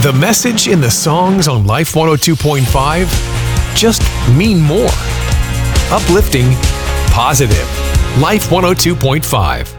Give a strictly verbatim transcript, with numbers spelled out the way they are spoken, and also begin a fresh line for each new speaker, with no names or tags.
The message in the songs on Life one oh two point five just mean more. Uplifting, positive. Life one oh two point five.